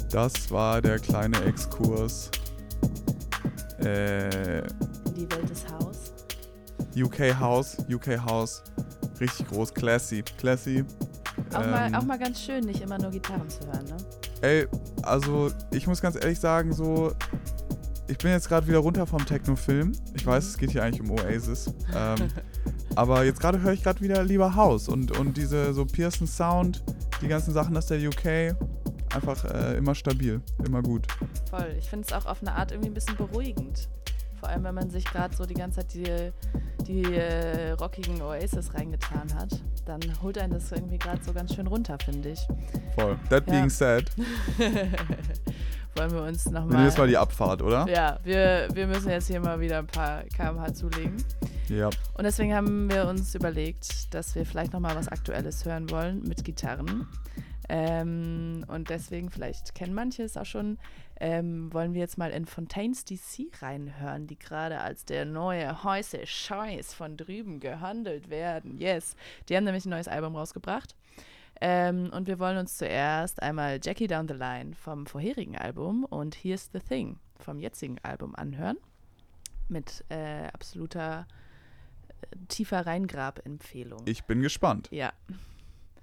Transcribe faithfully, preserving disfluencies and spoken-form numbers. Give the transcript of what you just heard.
Das war der kleine Exkurs. Äh, In die Welt des House. U K House, U K House. Richtig groß, classy, classy. Auch, ähm, mal, auch mal ganz schön, nicht immer nur Gitarren zu hören, ne? Ey, also ich muss ganz ehrlich sagen, so, ich bin jetzt gerade wieder runter vom Techno-Film. Ich weiß, es geht hier eigentlich um Oasis. Ähm, aber jetzt gerade höre ich gerade wieder lieber House und, und diese so Pearson Sound, die ganzen Sachen aus der U K, einfach äh, immer stabil, immer gut. Voll. Ich finde es auch auf eine Art irgendwie ein bisschen beruhigend. Vor allem, wenn man sich gerade so die ganze Zeit die, die äh, rockigen Oasis reingetan hat, dann holt einen das irgendwie gerade so ganz schön runter, finde ich. Voll. That Ja. being said, Wollen wir uns wir nehmen nochmal... jetzt mal die Abfahrt, oder? Ja, wir, wir müssen jetzt hier mal wieder ein paar Kilometer pro Stunde zulegen. Ja. Und deswegen haben wir uns überlegt, dass wir vielleicht nochmal was Aktuelles hören wollen mit Gitarren. Ähm, und deswegen, vielleicht kennen manche es auch schon, ähm, wollen wir jetzt mal in Fontaines D C reinhören, die gerade als der neue heiße Scheiß von drüben gehandelt werden. Yes, die haben nämlich ein neues Album rausgebracht. Ähm, und wir wollen uns zuerst einmal Jackie Down the Line vom vorherigen Album und Here's the Thing vom jetzigen Album anhören. Mit äh, absoluter äh, tiefer Reingrab-Empfehlung. Ich bin gespannt. Ja.